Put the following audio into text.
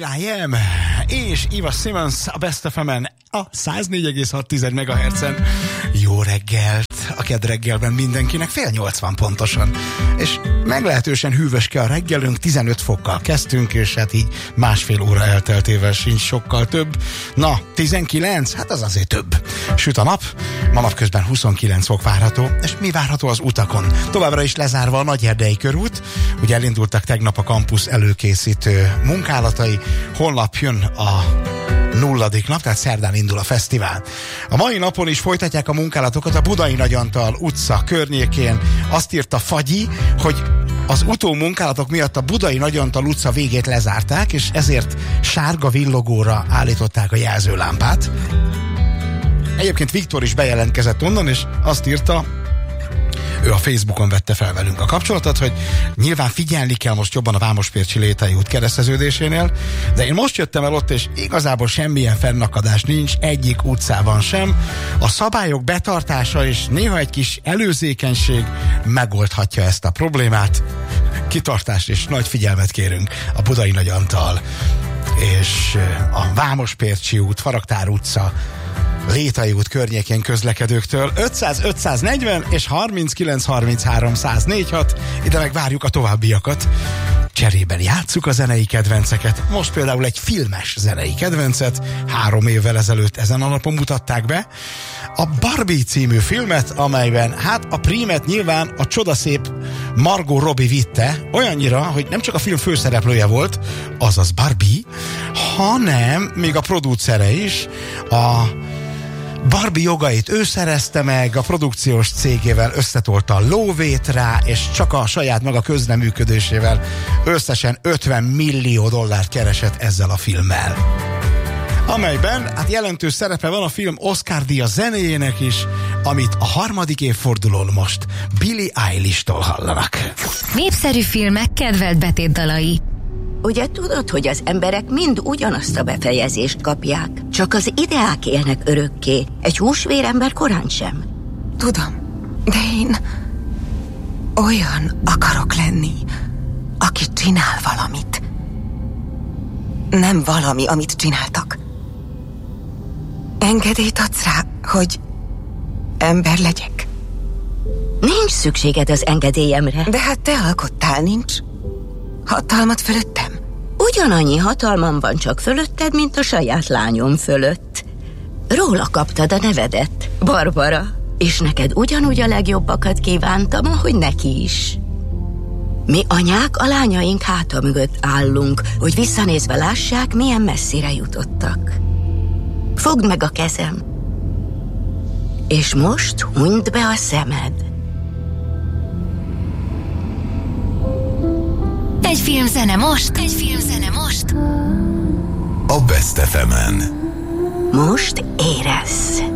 will.i.am és Eva Simmons a Best FM-en a 104,6 MHz-en. Jó reggelt! A kedd reggelben mindenkinek 7:80 pontosan. És meglehetősen hűvöske a reggelünk, 15 fokkal kezdtünk, és hát így másfél óra elteltével sincs sokkal több. Na, 19? Hát az azért több. Süt a nap, ma napközben 29 fok várható, és mi várható az utakon? Továbbra is lezárva a Nagyerdei körút, ugye elindultak tegnap a kampusz előkészítő munkálatai, holnap jön a 0. nap, tehát szerdán indul a fesztivál. A mai napon is folytatják a munkálatokat a Budai Nagyantal utca környékén. Azt írta Fagyi, hogy az utómunkálatok miatt a Budai Nagyantal utca végét lezárták, és ezért sárga villogóra állították a jelzőlámpát. Egyébként Viktor is bejelentkezett onnan, és azt írta, ő a Facebookon vette fel velünk a kapcsolatot, hogy nyilván figyelni kell most jobban a Vámospércsi Létai út kereszteződésénél, de én most jöttem el ott, és igazából semmilyen fennakadás nincs egyik utcában sem. A szabályok betartása és néha egy kis előzékenység megoldhatja ezt a problémát. Kitartást és nagy figyelmet kérünk a Budai Nagyantal és a Vámospércsi út, Faraktár utca, Létai út környékén közlekedőktől 500-540 és 39-33-104-6. Ide meg várjuk a továbbiakat. Cserében játsszuk a zenei kedvenceket. Most például egy filmes zenei kedvencet 3 évvel ezelőtt ezen a napon mutatták be. A Barbie című filmet, amelyben hát a prímet nyilván a csodaszép Margot Robbie vitte, olyannyira, hogy nem csak a film főszereplője volt, azaz Barbie, hanem még a producere is. A Barbie jogait ő szerezte meg, a produkciós cégével összetolta a lóvét rá, és csak a saját maga közreműködésével összesen $50 millió keresett ezzel a filmmel. Amelyben hát jelentős szerepe van a film Oscar-díja zenéjének is, amit a 3. évfordulón most Billie Eilish-tól hallanak. Népszerű filmek kedvelt betétdalai. Ugye tudod, hogy az emberek mind ugyanazt a befejezést kapják, csak az ideák élnek örökké, egy húsvérember korán sem. Tudom, de én olyan akarok lenni, aki csinál valamit. Nem valami, amit csináltak. Engedélyt adsz rá, hogy ember legyek? Nincs szükséged az engedélyemre. De hát te alkottál, nincs? Hatalmat fölöttem? Ugyanannyi hatalmam van csak fölötted, mint a saját lányom fölött. Róla kaptad a nevedet, Barbara, és neked ugyanúgy a legjobbakat kívántam, ahogy neki is. Mi anyák a lányaink háta mögött állunk, hogy visszanézve lássák, milyen messzire jutottak. Fogd meg a kezem, és most hunyd be a szemed. Egy filmzene most, egy filmzene most. A Best FM-en. Most érezz.